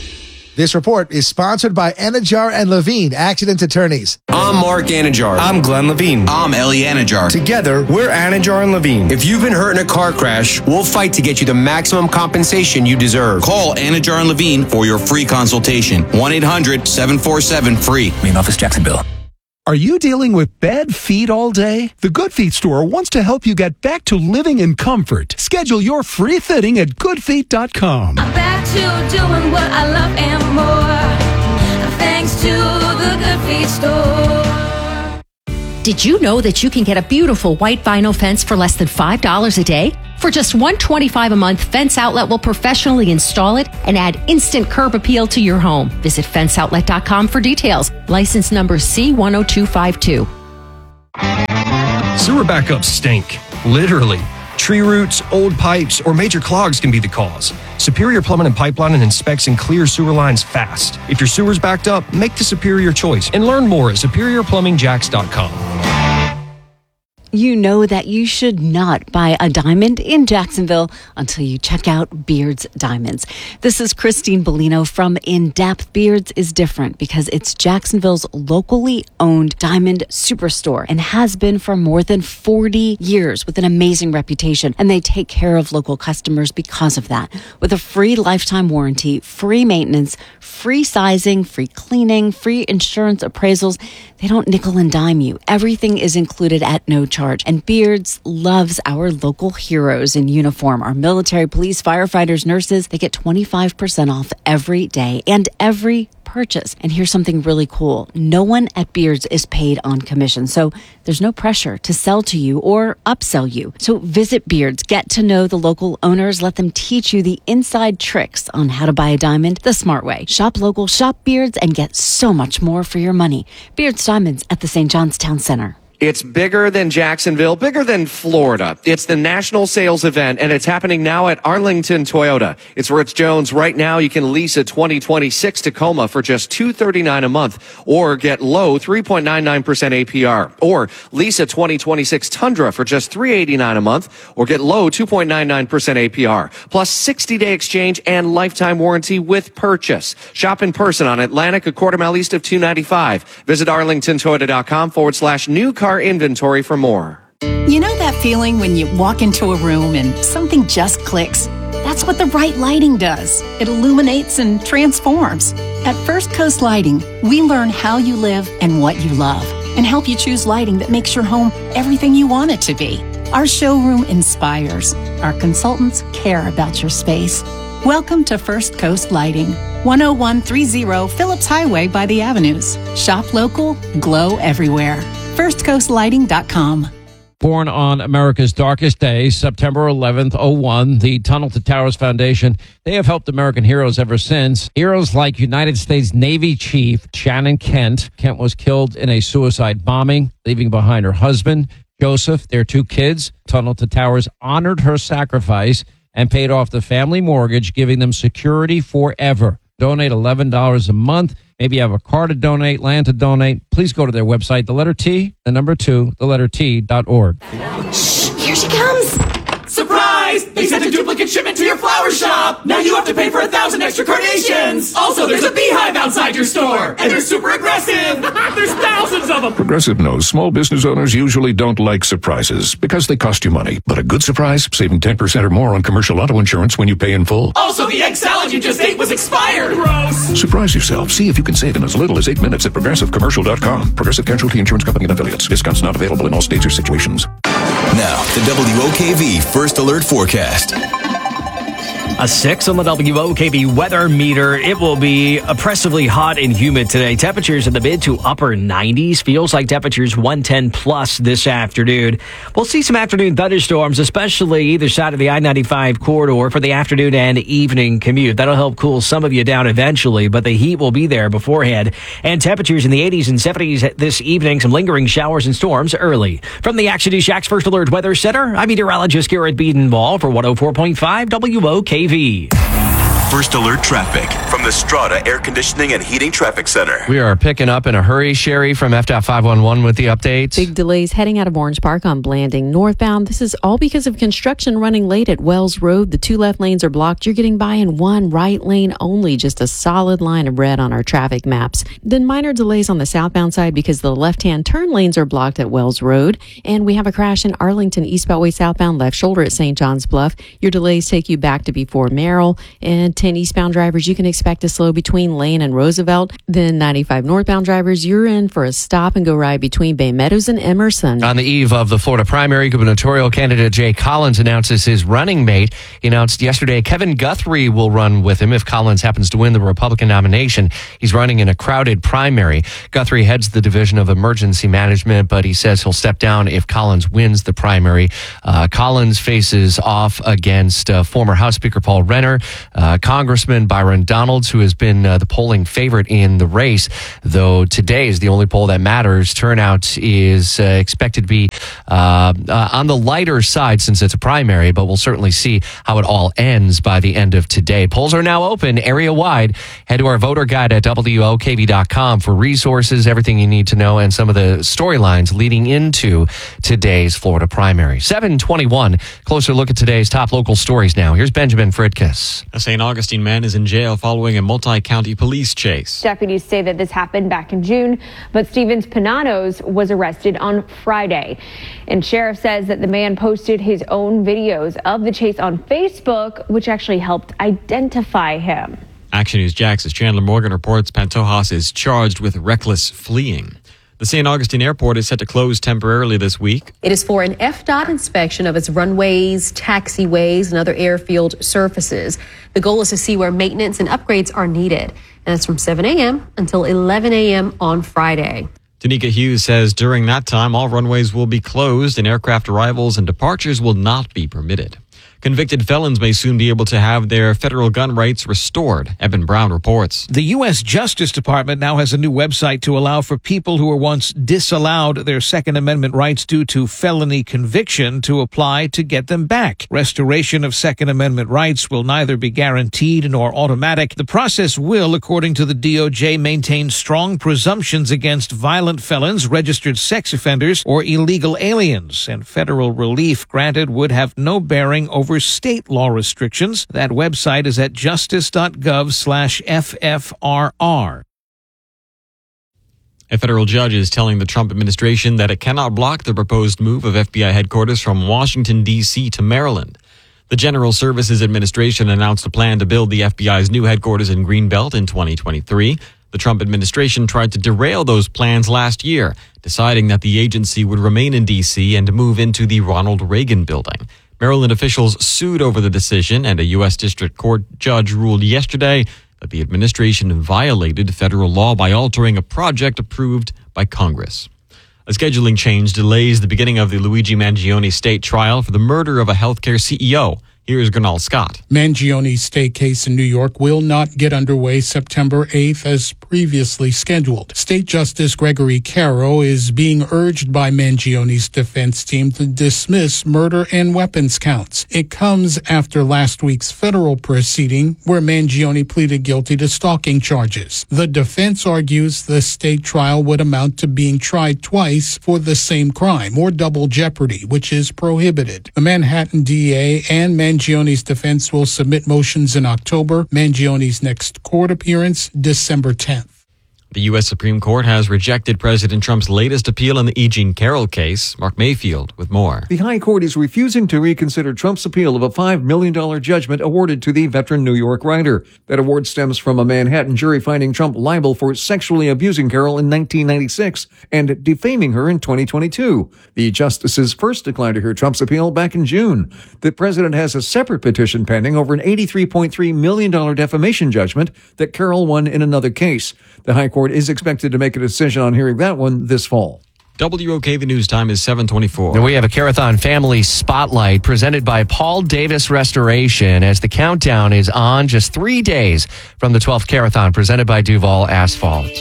S22: This report is sponsored by Anajar and Levine, accident attorneys.
S23: I'm Mark Anajar. I'm Glenn Levine. I'm Ellie Anajar. Together, we're Anajar and Levine. If you've been hurt in a car crash, we'll fight to get you the maximum compensation you deserve. Call Anajar and Levine for your free consultation. one eight hundred seven four seven free. Main office, Jacksonville.
S8: Are you dealing with bad feet all day? The Good Feet store wants to help you get back to living in comfort. Schedule your free fitting at good feet dot com.
S9: I'm back to doing what I love and more, thanks to the Good Feet store.
S10: Did you know that you can get a beautiful white vinyl fence for less than five dollars a day? For just one hundred twenty-five dollars a month, Fence Outlet will professionally install it and add instant curb appeal to your home. Visit fence outlet dot com for details. License number C one oh two five two.
S24: Sewer backups stink. Literally. Tree roots, old pipes, or major clogs can be the cause. Superior Plumbing and Pipeline inspects and clears sewer lines fast. If your sewer's backed up, make the Superior choice and learn more at superior plumbing jacks dot com.
S25: You know that you should not buy a diamond in Jacksonville until you check out Beards Diamonds. This is Christine Bellino from In Depth. Beards is different because it's Jacksonville's locally owned diamond superstore and has been for more than forty years with an amazing reputation. And they take care of local customers because of that. With a free lifetime warranty, free maintenance, free sizing, free cleaning, free insurance appraisals. They don't nickel and dime you. Everything is included at no charge. And Beards loves our local heroes in uniform. Our military, police, firefighters, nurses, they get twenty-five percent off every day and every purchase. And here's something really cool. No one at Beards is paid on commission. So there's no pressure to sell to you or upsell you. So visit Beards, get to know the local owners, let them teach you the inside tricks on how to buy a diamond the smart way. Shop local, shop Beards, and get so much more for your money. Beards Diamonds at the Saint John's Town Center.
S3: It's bigger than Jacksonville, bigger than Florida. It's the national sales event, and it's happening now at Arlington Toyota. It's Rich Jones. Right now, you can lease a twenty twenty-six Tacoma for just two hundred thirty-nine dollars a month, or get low three point nine nine percent A P R. Or lease a twenty twenty-six Tundra for just three hundred eighty-nine dollars a month, or get low two point nine nine percent A P R. Plus sixty-day exchange and lifetime warranty with purchase. Shop in person on Atlantic, a quarter mile east of two ninety-five. Visit arlington toyota dot com forward slash new car inventory for more.
S26: You know that feeling when you walk into a room and something just clicks? That's what the right lighting does. It illuminates and transforms. At First Coast Lighting, we learn how you live and what you love, and help you choose lighting that makes your home everything you want it to be. Our showroom inspires. Our consultants care about your space. Welcome to First Coast Lighting, one oh one thirty Phillips Highway by the Avenues. Shop local, glow everywhere. first coast lighting dot com.
S27: Born on America's darkest day, September eleventh, oh one, the Tunnel to Towers Foundation, they have helped American heroes ever since. Heroes like United States Navy Chief Shannon Kent. Kent was killed in a suicide bombing, leaving behind her husband, Joseph, their two kids. Tunnel to Towers honored her sacrifice and paid off the family mortgage, giving them security forever. Donate eleven dollars a month. Maybe you have a car to donate, land to donate. Please go to their website, the letter T, the number two, the letter T dot org.
S9: Shh, here she comes. Surprise! They sent a duplicate shipment to your flower shop. Now you have to pay for a thousand extra carnations. Also, there's a beehive outside your store, and they're super aggressive. There's thousands of them.
S28: Progressive knows small business owners usually don't like surprises because they cost you money. But a good surprise, saving ten percent or more on commercial auto insurance when you pay in full.
S9: Also, the egg salad you just ate was expired. Gross.
S28: Surprise yourself. See if you can save in as little as eight minutes at progressive commercial dot com. Progressive Casualty Insurance Company and affiliates. Discounts not available in all states or situations.
S2: Now, the W O K V First Alert Forecast.
S1: A six on the W O K V weather meter. It will be oppressively hot and humid today. Temperatures in the mid to upper nineties. Feels like temperatures one ten plus this afternoon. We'll see some afternoon thunderstorms, especially either side of the I ninety-five corridor for the afternoon and evening commute. That'll help cool some of you down eventually, but the heat will be there beforehand. And temperatures in the eighties and seventies this evening. Some lingering showers and storms early. From the Action News Shack's First Alert Weather Center, I'm meteorologist Garrett Beedenball for one oh four point five W O K V.
S2: First Alert Traffic from the Strata Air Conditioning and Heating Traffic Center.
S3: We are picking up in a hurry, Sherry, from F DOT five one one with the updates.
S20: Big delays heading out of Orange Park on Blanding northbound. This is all because of construction running late at Wells Road. The two left lanes are blocked. You're getting by in one right lane only. Just a solid line of red on our traffic maps. Then minor delays on the southbound side because the left-hand turn lanes are blocked at Wells Road. And we have a crash in Arlington, east Beltway southbound left shoulder at Saint John's Bluff. Your delays take you back to before Merrill and ten eastbound drivers, you can expect to slow between Lane and Roosevelt. Then ninety-five northbound drivers, you're in for a stop and go ride between Bay Meadows and Emerson.
S3: On the eve of the Florida primary, gubernatorial candidate Jay Collins announces his running mate. He announced yesterday Kevin Guthrie will run with him if Collins happens to win the Republican nomination. He's running in a crowded primary. Guthrie heads the Division of Emergency Management, but he says he'll step down if Collins wins the primary. Uh, Collins faces off against uh, former House Speaker Paul Renner, uh, Congressman Byron Donalds, who has been uh, the polling favorite in the race, though today is the only poll that matters. Turnout is uh, expected to be uh, uh, on the lighter side since it's a primary, but we'll certainly see how it all ends by the end of today. Polls are now open area-wide. Head to our voter guide at W O K V dot com for resources, everything you need to know, and some of the storylines leading into today's Florida primary. seven twenty-one. Closer look at today's top local stories now. Here's Benjamin Fritkiss.
S16: A Saint Augustine man is in jail following a multi-county police chase.
S5: Deputies say that this happened back in June, but Stevens Pananos was arrested on Friday. And sheriff says that the man posted his own videos of the chase on Facebook, which actually helped identify him.
S16: Action News Jax's Chandler Morgan reports Pantojas is charged with reckless fleeing. The Saint Augustine Airport is set to close temporarily this week.
S6: It is for an F D O T inspection of its runways, taxiways, and other airfield surfaces. The goal is to see where maintenance and upgrades are needed. And it's from seven a.m. until eleven a.m. on Friday.
S16: Danica Hughes says during that time, all runways will be closed and aircraft arrivals and departures will not be permitted. Convicted felons may soon be able to have their federal gun rights restored. Evan Brown reports.
S11: The U S Justice Department now has a new website to allow for people who were once disallowed their Second Amendment rights due to felony conviction to apply to get them back. Restoration of Second Amendment rights will neither be guaranteed nor automatic. The process will, according to the D O J, maintain strong presumptions against violent felons, registered sex offenders, or illegal aliens, and federal relief granted would have no bearing over state law restrictions. That website is at justice.gov slash FFRR.
S16: A federal judge is telling the Trump administration that it cannot block the proposed move of F B I headquarters from Washington, D C to Maryland. The General Services Administration announced a plan to build the F B I's new headquarters in Greenbelt in twenty twenty-three. The Trump administration tried to derail those plans last year, deciding that the agency would remain in D C and move into the Ronald Reagan building. Maryland officials sued over the decision, and a U S District Court judge ruled yesterday that the administration violated federal law by altering a project approved by Congress. A scheduling change delays the beginning of the Luigi Mangione state trial for the murder of a healthcare C E O. Here's Gernal Scott.
S12: Mangione's state case in New York will not get underway September eighth as previously scheduled. State Justice Gregory Caro is being urged by Mangione's defense team to dismiss murder and weapons counts. It comes after last week's federal proceeding where Mangione pleaded guilty to stalking charges. The defense argues the state trial would amount to being tried twice for the same crime, or double jeopardy, which is prohibited. The Manhattan D A and Mangione's Mangione's defense will submit motions in October. Mangione's next court appearance, December tenth.
S16: The U S Supreme Court has rejected President Trump's latest appeal in the E. Jean Carroll case. Mark Mayfield with more.
S13: The High Court is refusing to reconsider Trump's appeal of a five million dollars judgment awarded to the veteran New York writer. That award stems from a Manhattan jury finding Trump liable for sexually abusing Carroll in nineteen ninety-six and defaming her in twenty twenty-two. The justices first declined to hear Trump's appeal back in June. The president has a separate petition pending over an eighty-three point three million dollars defamation judgment that Carroll won in another case. The High Court is expected to make a decision on hearing that one this fall.
S16: W O K V News time is seven twenty-four.
S3: And we have a Carathon Family Spotlight presented by Paul Davis Restoration as the countdown is on just three days from the twelfth Carathon presented by Duval Asphalt.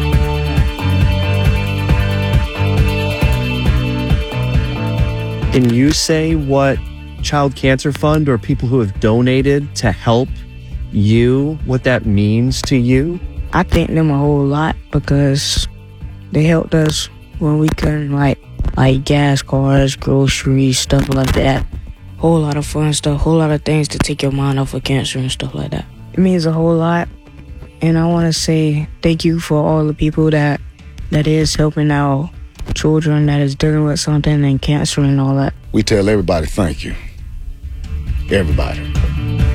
S14: Can you say what Child Cancer Fund or people who have donated to help you, what that means to you?
S15: I thank them a whole lot because they helped us when we couldn't, like, like gas cars, groceries, stuff like that. Whole lot of fun stuff, whole lot of things to take your mind off of cancer and stuff like that. It means a whole lot, and I want to say thank you for all the people that that is helping out children that is dealing with something and cancer and all that.
S17: We tell everybody thank you. Everybody.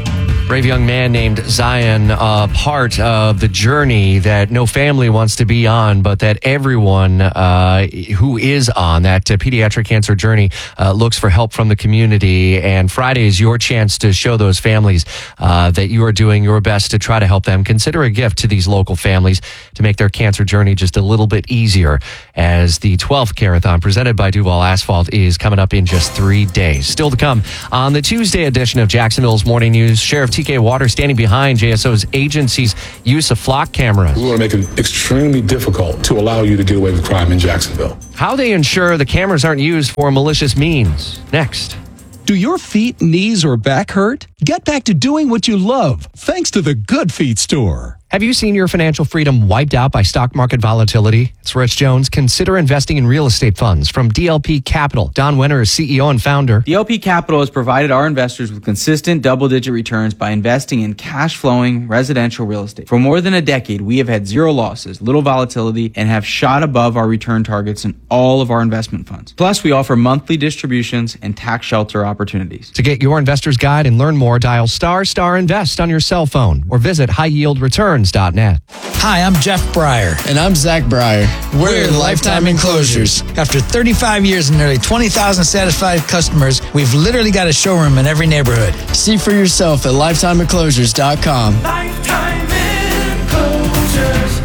S3: Brave young man named Zion, uh, part of the journey that no family wants to be on, but that everyone uh, who is on that uh, pediatric cancer journey uh, looks for help from the community. And Friday is your chance to show those families uh, that you are doing your best to try to help them. Consider a gift to these local families to make their cancer journey just a little bit easier, as the twelfth Carathon presented by Duval Asphalt is coming up in just three days. Still to come on the Tuesday edition of Jacksonville's Morning News, Sheriff T K Waters standing behind J S O's agency's use of flock cameras.
S4: We want to make it extremely difficult to allow you to get away with crime in Jacksonville.
S3: How they ensure the cameras aren't used for malicious means. Next.
S8: Do your feet, knees, or back hurt? Get back to doing what you love thanks to the Good Feet store.
S3: Have you seen your financial freedom wiped out by stock market volatility? It's Rich Jones. Consider investing in real estate funds from D L P Capital. Don Wenner is C E O and founder.
S7: D L P Capital has provided our investors with consistent double-digit returns by investing in cash-flowing residential real estate. For more than a decade, we have had zero losses, little volatility, and have shot above our return targets in all of our investment funds. Plus, we offer monthly distributions and tax shelter opportunities.
S3: To get your investor's guide and learn more, dial star star invest on your cell phone or visit high yield returns dot net.
S17: Hi, I'm Jeff Breyer.
S18: And I'm Zach Breyer.
S17: We're, We're Lifetime Enclosures. After thirty-five years and nearly twenty thousand satisfied customers, we've literally got a showroom in every neighborhood.
S18: See for yourself at lifetime enclosures dot com.
S9: Lifetime Enclosures.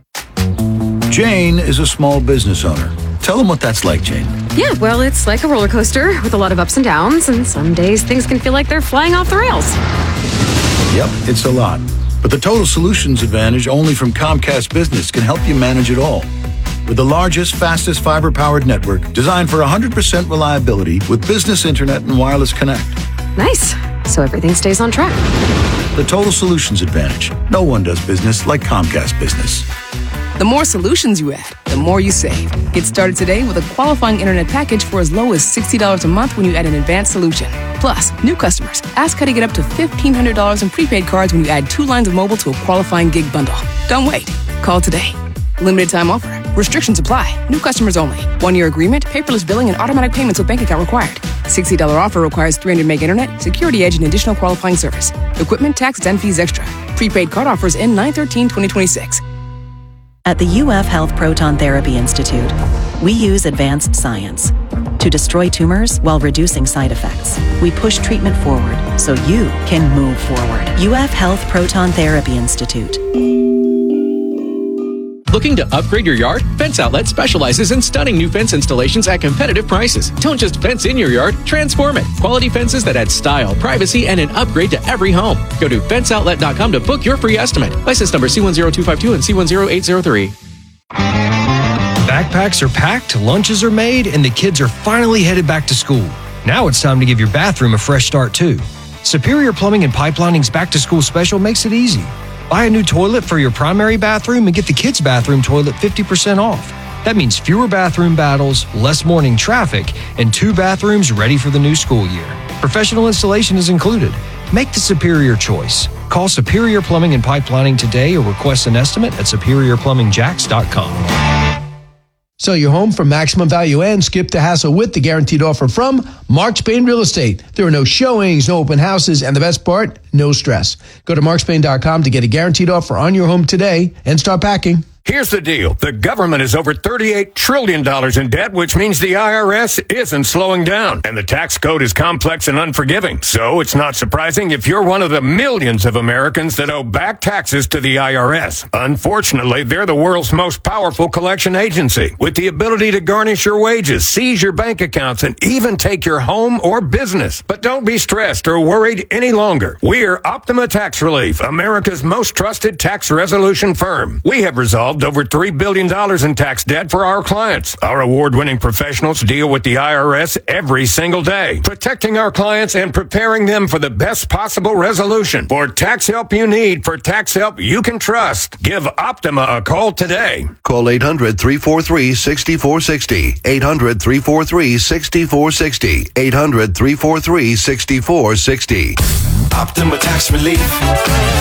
S19: Jane is a small business owner. Tell them what that's like, Jane.
S21: Yeah, well, it's like a roller coaster with a lot of ups and downs, and some days things can feel like they're flying off the rails.
S19: Yep, it's a lot. But the Total Solutions Advantage only from Comcast Business can help you manage it all. With the largest, fastest fiber-powered network designed for one hundred percent reliability with business internet and wireless connect.
S21: Nice. So everything stays on track.
S19: The Total Solutions Advantage. No one does business like Comcast Business.
S22: The more solutions you add, the more you save. Get started today with a qualifying internet package for as low as sixty dollars a month when you add an advanced solution. Plus, new customers, ask how to get up to fifteen hundred dollars in prepaid cards when you add two lines of mobile to a qualifying gig bundle. Don't wait. Call today. Limited time offer. Restrictions apply. New customers only. One-year agreement, paperless billing, and automatic payments with bank account required. sixty dollars offer requires three hundred meg internet, security edge, and additional qualifying service. Equipment, tax, and fees extra. Prepaid card offers end nine thirteen twenty twenty-six.
S23: At the U F Health Proton Therapy Institute, we use advanced science to destroy tumors while reducing side effects. We push treatment forward so you can move forward. U F Health Proton Therapy Institute.
S29: Looking to upgrade your yard? Fence Outlet specializes in stunning new fence installations at competitive prices. Don't just fence in your yard, transform it. Quality fences that add style, privacy, and an upgrade to every home. Go to fence outlet dot com to book your free estimate. License number C one zero two five two and C one zero eight zero three.
S24: Backpacks are packed, lunches are made, and the kids are finally headed back to school. Now it's time to give your bathroom a fresh start, too. Superior Plumbing and Pipelining's Back to School special makes it easy. Buy a new toilet for your primary bathroom and get the kids' bathroom toilet fifty percent off. That means fewer bathroom battles, less morning traffic, and two bathrooms ready for the new school year. Professional installation is included. Make the superior choice. Call Superior Plumbing and Pipelining today or request an estimate at superior plumbing jacks dot com.
S30: Sell your home for maximum value and skip the hassle with the guaranteed offer from Mark Spain Real Estate. There are no showings, no open houses, and the best part, no stress. Go to mark spain dot com to get a guaranteed offer on your home today and start packing.
S28: Here's the deal. The government is over thirty-eight trillion dollars in debt, which means the I R S isn't slowing down. And the tax code is complex and unforgiving. So it's not surprising if you're one of the millions of Americans that owe back taxes to the I R S. Unfortunately, they're the world's most powerful collection agency, with the ability to garnish your wages, seize your bank accounts, and even take your home or business. But don't be stressed or worried any longer. We're Optima Tax Relief, America's most trusted tax resolution firm. We have resolved over three billion dollars in tax debt for our clients. Our award-winning professionals deal with the I R S every single day, protecting our clients and preparing them for the best possible resolution. For tax help you need, for tax help you can trust, give Optima a call today.
S31: Call eight hundred, three four three, six four six zero. eight hundred, three four three, six four six zero. eight hundred, three four three, six four six zero.
S2: Optima Tax Relief.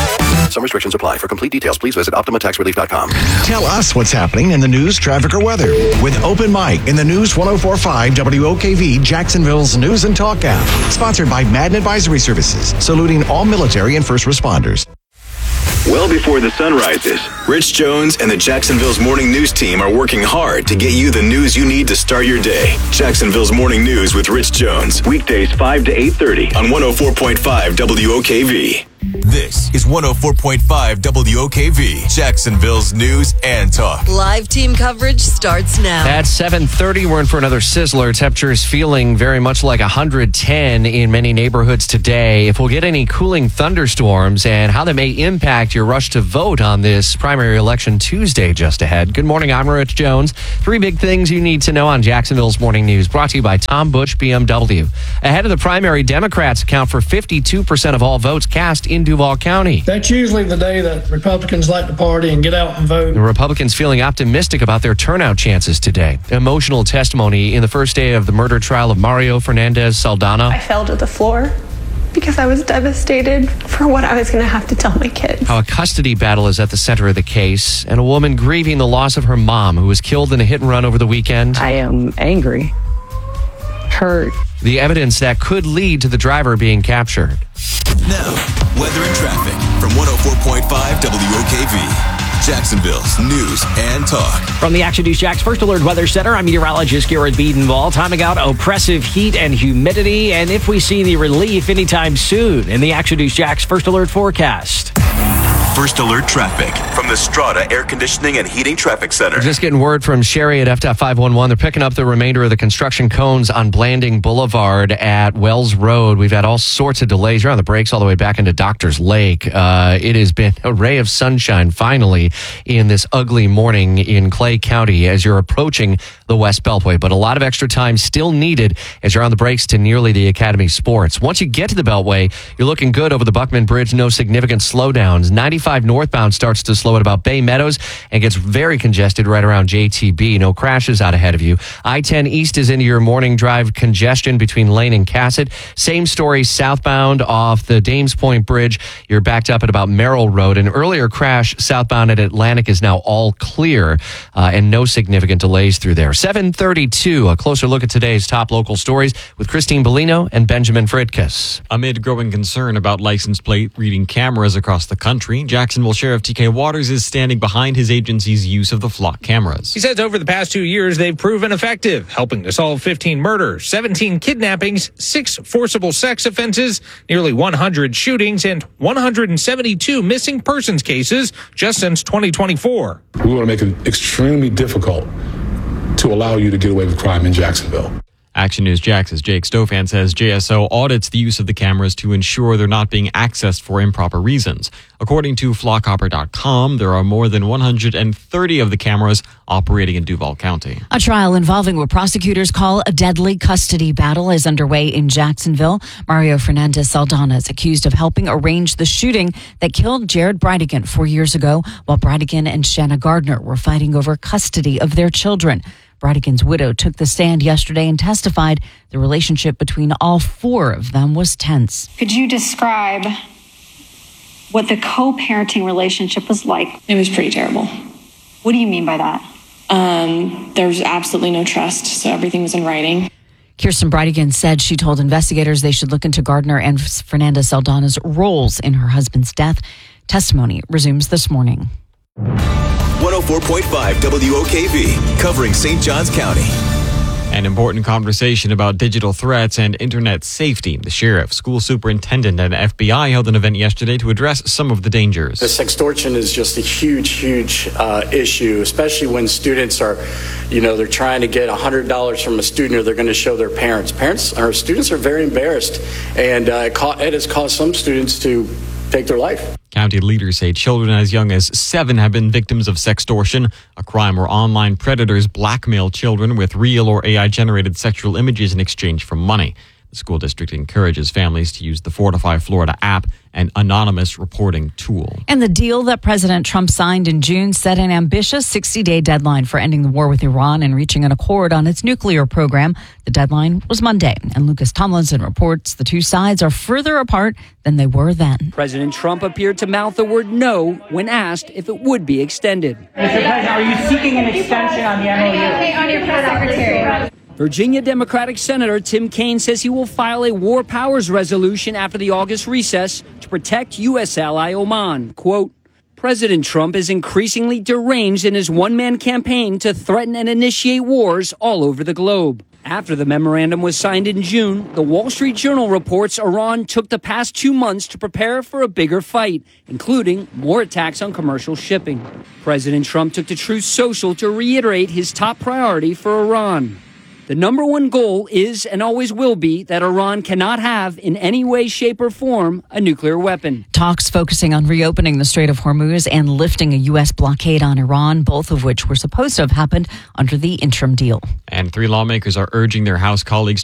S31: Some restrictions apply. For complete details, please visit Optima Tax Relief dot com.
S1: Tell us what's happening in the news, traffic, or weather with Open Mic in the News one oh four point five W O K V, Jacksonville's News and Talk app. Sponsored by Madden Advisory Services, saluting all military and first responders.
S2: Well before the sun rises, Rich Jones and the Jacksonville's Morning News team are working hard to get you the news you need to start your day. Jacksonville's Morning News with Rich Jones. Weekdays five to eight thirty on one oh four point five W O K V. This is one oh four point five W O K V, Jacksonville's News and Talk.
S5: Live team coverage starts now.
S3: At seven thirty, we're in for another sizzler. Temperatures feeling very much like one hundred ten in many neighborhoods today. If we'll get any cooling thunderstorms and how they may impact your rush to vote on this primary election Tuesday just ahead. Good morning, I'm Rich Jones. Three big things you need to know on Jacksonville's Morning News, brought to you by Tom Busch B M W. Ahead of the primary, Democrats account for fifty-two percent of all votes cast in Duval County.
S6: That's usually the day that Republicans like to party and get out and vote.
S3: The Republicans feeling optimistic about their turnout chances today. Emotional testimony in the first day of the murder trial of Mario Fernandez Saldana.
S10: I fell to the floor because I was devastated for what I was going to have to tell my kids.
S3: How a custody battle is at the center of the case, and a woman grieving the loss of her mom who was killed in a hit and run over the weekend.
S11: I am angry, hurt.
S3: The evidence that could lead to the driver being captured.
S2: Now, weather and traffic from one oh four point five W O K V, Jacksonville's News and Talk.
S12: From the Action News Jax First Alert Weather Center, I'm meteorologist Garrett Biedenball. Timing out oppressive heat and humidity, and if we see any relief anytime soon in the Action News Jax First Alert forecast.
S2: First Alert traffic from the Strata Air Conditioning and Heating Traffic Center.
S3: We're just getting word from Sherry at F dot five one one. They're picking up the remainder of the construction cones on Blanding Boulevard at Wells Road. We've had all sorts of delays. You're on the brakes all the way back into Doctors Lake. Uh, it has been a ray of sunshine finally in this ugly morning in Clay County as you're approaching the West Beltway. But a lot of extra time still needed as you're on the brakes to nearly the Academy Sports. Once you get to the Beltway, you're looking good over the Buckman Bridge. No significant slowdowns. ninety-five northbound starts to slow at about Bay Meadows and gets very congested right around J T B. No crashes out ahead of you. I ten East is into your morning drive congestion between Lane and Cassett. Same story southbound off the Dames Point Bridge. You're backed up at about Merrill Road. An earlier crash southbound at Atlantic is now all clear uh, and no significant delays through there. seven thirty-two, a closer look at today's top local stories with Christine Bellino and Benjamin Fritkus.
S16: Amid growing concern about license plate reading cameras across the country, Jacksonville Sheriff T K Waters is standing behind his agency's use of the flock cameras.
S13: He says over the past two years, they've proven effective, helping to solve fifteen murders, seventeen kidnappings, six forcible sex offenses, nearly one hundred shootings, and one hundred seventy-two missing persons cases just since twenty twenty-four.
S4: We want to make it extremely difficult to allow you to get away with crime in Jacksonville.
S16: Action News Jax's Jake Stofan says J S O audits the use of the cameras to ensure they're not being accessed for improper reasons. According to flock hopper dot com, there are more than one hundred thirty of the cameras operating in Duval County.
S20: A trial involving what prosecutors call a deadly custody battle is underway in Jacksonville. Mario Fernandez Saldana is accused of helping arrange the shooting that killed Jared Bridegan four years ago while Bridegan and Shanna Gardner were fighting over custody of their children. Bridegan's widow took the stand yesterday and testified the relationship between all four of them was tense.
S25: Could you describe what the co-parenting relationship was like?
S26: It was pretty terrible.
S25: What do you mean by that?
S26: Um, there was absolutely no trust, so everything was in writing.
S20: Kirsten Bridegan said she told investigators they should look into Gardner and Fernandez Saldana's roles in her husband's death. Testimony resumes this morning.
S2: one oh four point five W O K V, covering Saint Johns County.
S16: An important conversation about digital threats and internet safety. The sheriff, school superintendent, and F B I held an event yesterday to address some of the dangers.
S27: The sextortion is just a huge, huge uh, issue, especially when students are, you know, they're trying to get one hundred dollars from a student or they're going to show their parents. Parents or students are very embarrassed, and uh, it, ca- it has caused some students to take their life.
S16: County leaders say children as young as seven have been victims of sextortion, a crime where online predators blackmail children with real or A I-generated sexual images in exchange for money. The school district encourages families to use the Fortify Florida app, an anonymous reporting tool.
S20: And the deal that President Trump signed in June set an ambitious sixty-day deadline for ending the war with Iran and reaching an accord on its nuclear program. The deadline was Monday, and Lucas Tomlinson reports the two sides are further apart than they were then.
S7: President Trump appeared to mouth the word no when asked if it would be extended.
S8: Mister President, are you seeking an extension on the M O U?
S7: On your press secretary. Virginia Democratic Senator Tim Kaine says he will file a war powers resolution after the August recess to protect U S ally Oman. Quote, President Trump is increasingly deranged in his one-man campaign to threaten and initiate wars all over the globe. After the memorandum was signed in June, the Wall Street Journal reports Iran took the past two months to prepare for a bigger fight, including more attacks on commercial shipping. President Trump took to Truth Social to reiterate his top priority for Iran. The number one goal is and always will be that Iran cannot have, in any way, shape, or form, a nuclear weapon.
S20: Talks focusing on reopening the Strait of Hormuz and lifting a U S blockade on Iran, both of which were supposed to have happened under the interim deal.
S16: And three lawmakers are urging their House colleagues